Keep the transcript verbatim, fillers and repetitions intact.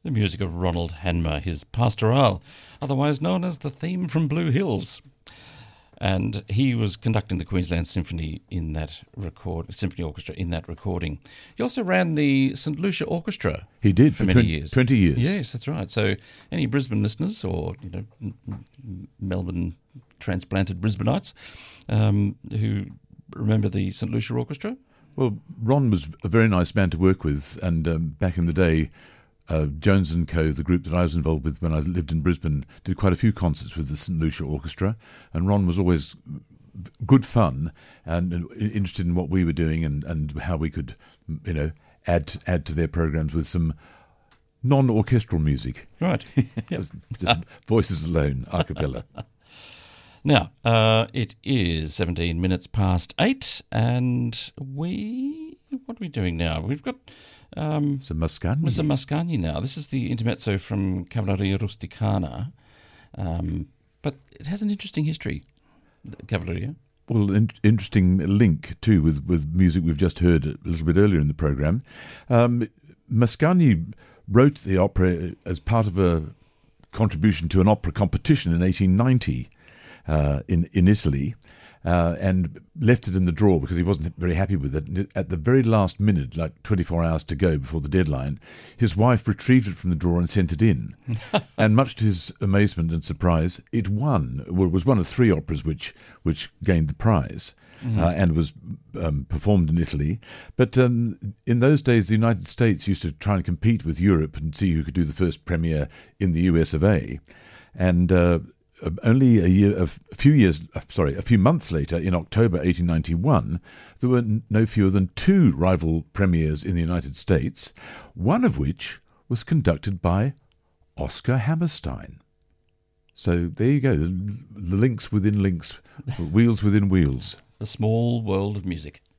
The music of Ronald Hanmer, his Pastoral, otherwise known as the theme from Blue Hills. And he was conducting the Queensland Symphony in that record, Symphony Orchestra in that recording. He also ran the St Lucia Orchestra. He did for, for many twenty, years. Twenty years. Yes, that's right. So, any Brisbane listeners, or you know, Melbourne transplanted Brisbaneites um, who remember the St Lucia Orchestra? Well, Ron was a very nice man to work with, and um, back in the day, uh, Jones and Co, the group that I was involved with when I lived in Brisbane, did quite a few concerts with the St Lucia Orchestra, and Ron was always good fun and, and interested in what we were doing and, and how we could, you know, add add to their programs with some non-orchestral music. Right. just, just voices alone, a cappella. Now, uh, it is seventeen minutes past eight, and we... What are we doing now? We've got... Um, Some Mascagni. Mister Mascagni now. This is the intermezzo from Cavalleria Rusticana, um, but it has an interesting history, Cavalleria. Well, an interesting link, too, with, with music we've just heard a little bit earlier in the programme. Um, Mascagni wrote the opera as part of a contribution to an opera competition in eighteen ninety. Uh, in in Italy, uh, and left it in the drawer because he wasn't very happy with it. At the very last minute, like twenty-four hours to go before the deadline, his wife retrieved it from the drawer and sent it in. And much to his amazement and surprise, it won. Well, it was one of three operas which which gained the prize, mm-hmm. uh, and was um, performed in Italy. But um, in those days, the United States used to try and compete with Europe and see who could do the first premiere in the U S of A. And uh, Only a year, a few years, sorry, a few months later, in October eighteen ninety-one, there were no fewer than two rival premieres in the United States, one of which was conducted by Oscar Hammerstein. So there you go, the, the links within links, wheels within wheels. The small world of music.